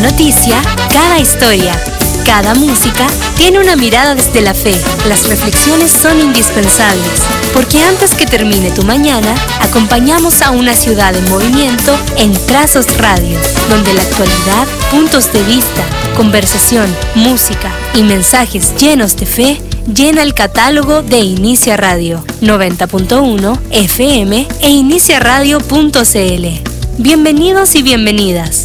noticia, cada historia, cada música tiene una mirada desde la fe. Las reflexiones son indispensables, porque antes que termine tu mañana, acompañamos a una ciudad en movimiento en Trazos Radio, donde la actualidad, puntos de vista, conversación, música y mensajes llenos de fe llena el catálogo de Inicia Radio 90.1 FM e iniciaradio.cl. Bienvenidos y bienvenidas.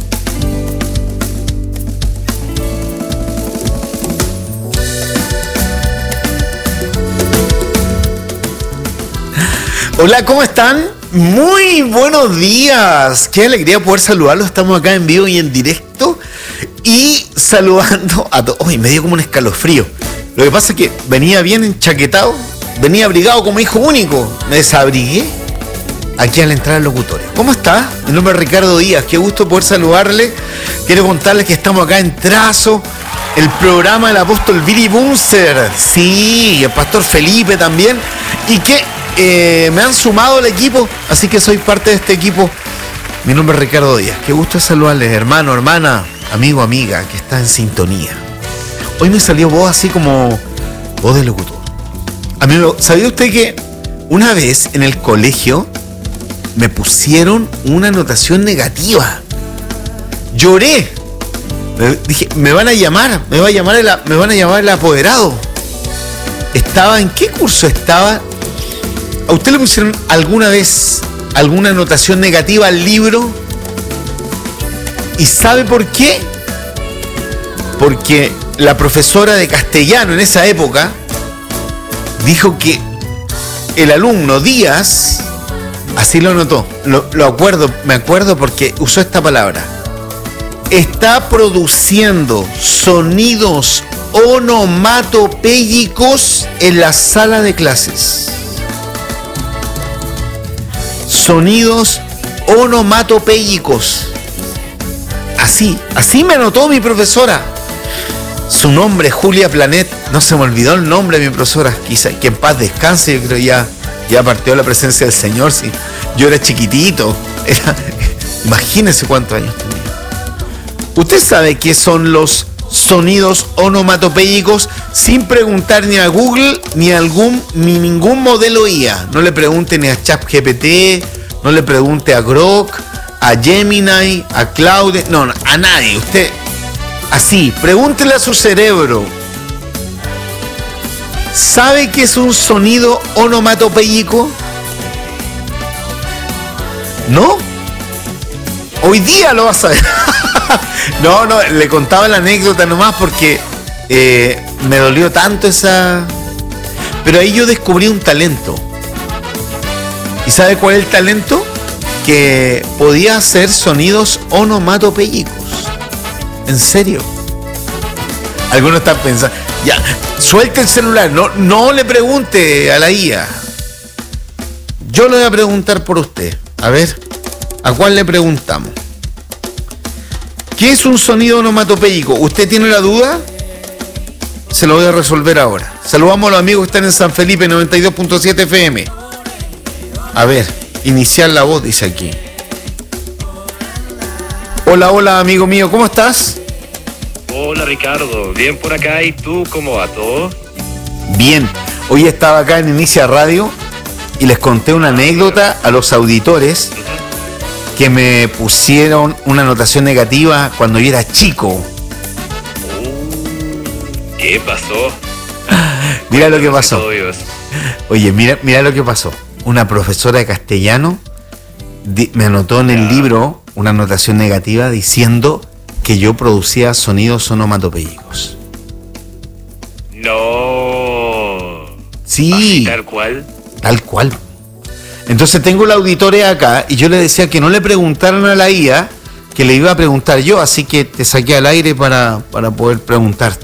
Hola, ¿cómo están? Muy buenos días. Qué alegría poder saludarlos. Estamos acá en vivo y en directo y saludando a todos. Uy, me dio como un escalofrío. Lo que pasa es que venía bien enchaquetado, venía abrigado como hijo único. Me desabrigué aquí al entrar al locutorio. ¿Cómo está? Mi nombre es Ricardo Díaz. Qué gusto poder saludarle. Quiero contarles que estamos acá en Trazo, el programa del apóstol Billy Bunzer. Sí, el pastor Felipe también. Y que me han sumado al equipo, así que soy parte de este equipo. Mi nombre es Ricardo Díaz. Qué gusto saludarles, hermano, hermana, amigo, amiga, que está en sintonía. Hoy me salió voz así como voz de locutor. Amigo, ¿sabía usted que una vez en el colegio me pusieron una anotación negativa? Lloré. Dije, me van a llamar el apoderado. Estaba, ¿en qué curso estaba? ¿A usted le pusieron alguna vez alguna anotación negativa al libro? ¿Y sabe por qué? Porque la profesora de castellano en esa época dijo que el alumno Díaz, así lo anotó, me acuerdo porque usó esta palabra, está produciendo sonidos onomatopéyicos en la sala de clases. Sonidos onomatopéyicos. Así me anotó mi profesora. Su nombre, Julia Planet. No se me olvidó el nombre de mi profesora. Quizá que en paz descanse. Yo creo ya partió la presencia del Señor. Sí. Yo era chiquitito. Imagínese cuántos años tenía. ¿Usted sabe qué son los sonidos onomatopéyicos? Sin preguntar ni a Google ni ningún modelo IA. No le pregunte ni a ChatGPT, no le pregunte a Grok, a Gemini, a Claude, no, a nadie. Usted, así, pregúntele a su cerebro. ¿Sabe qué es un sonido onomatopéyico? ¿No? Hoy día lo vas a ver. No, le contaba la anécdota nomás porque me dolió tanto esa... Pero ahí yo descubrí un talento. ¿Y sabe cuál es el talento? Que podía hacer sonidos onomatopéyicos. En serio. Algunos están pensando, ya, suelte el celular, no le pregunte a la IA. Yo le voy a preguntar por usted. A ver, ¿a cuál le preguntamos? ¿Qué es un sonido onomatopéyico? ¿Usted tiene la duda? Se lo voy a resolver ahora. Saludamos a los amigos que están en San Felipe 92.7 FM. A ver, iniciar la voz, dice aquí. Hola, amigo mío, ¿cómo estás? Hola, Ricardo, bien por acá. ¿Y tú cómo va todo? Bien, hoy estaba acá en Inicia Radio y les conté una anécdota a los auditores que me pusieron una anotación negativa cuando yo era chico. ¿Qué pasó? Mira lo que pasó. Oye, mira lo que pasó. Una profesora de castellano me anotó en el libro una anotación negativa diciendo que yo producía sonidos onomatopéyicos. No. Sí. ¿Así, tal cual? Tal cual. Entonces tengo la auditoría acá y yo le decía que no le preguntaran a la IA, que le iba a preguntar yo, así que te saqué al aire para poder preguntarte.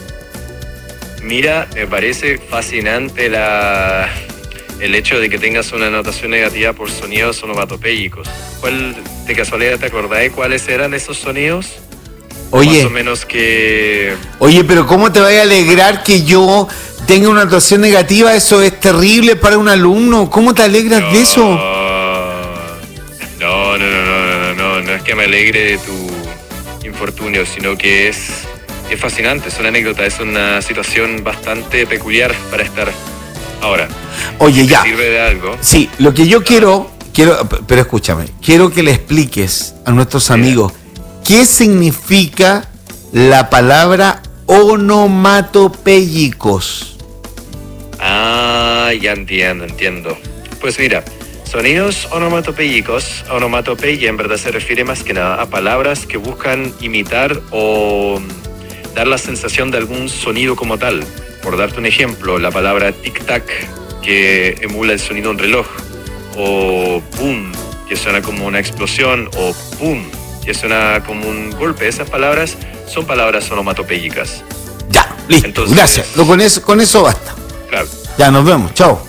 Mira, me parece fascinante el hecho de que tengas una anotación negativa por sonidos onomatopéyicos. ¿Cuál, de casualidad, te acordás de cuáles eran esos sonidos? Oye, más o menos que... Oye, pero ¿cómo te vaya a alegrar que yo tenga una anotación negativa? Eso es terrible para un alumno. ¿Cómo te alegras de eso? No es que me alegre infortunio, sino que es fascinante, es una anécdota, es una situación bastante peculiar para estar ahora. Oye, ya. ¿Sirve de algo? Sí, lo que yo quiero, pero escúchame, quiero que le expliques a nuestros amigos qué significa la palabra onomatopéyicos. Ah, ya entiendo. Pues mira, sonidos onomatopéyicos, onomatopeya en verdad se refiere más que nada a palabras que buscan imitar o dar la sensación de algún sonido como tal. Por darte un ejemplo, la palabra tic-tac, que emula el sonido de un reloj, o boom, que suena como una explosión, o boom, que suena como un golpe. Esas palabras son palabras onomatopéyicas. Ya, listo. Entonces, gracias. Con eso basta. Claro. Ya, nos vemos. Chao.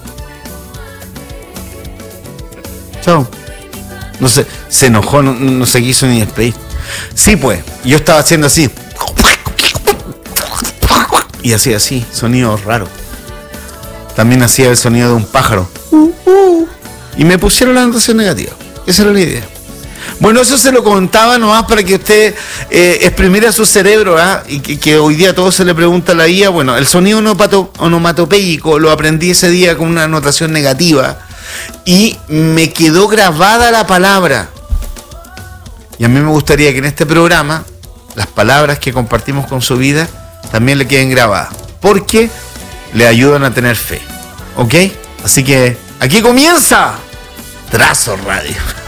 Chao. No sé, se enojó, no se quiso ni despedir. Sí, pues, yo estaba haciendo así. Y hacía así, sonidos raros. También hacía el sonido de un pájaro. Y me pusieron la anotación negativa. Esa era la idea. Bueno, eso se lo contaba nomás para que usted exprimiera su cerebro, y que hoy día todo se le pregunta a la IA. Bueno, el sonido onomatopéyico lo aprendí ese día con una anotación negativa y me quedó grabada la palabra. Y a mí me gustaría que en este programa las palabras que compartimos con su vida también le queden grabadas, porque le ayudan a tener fe. ¿Ok? Así que aquí comienza Trazo Radio.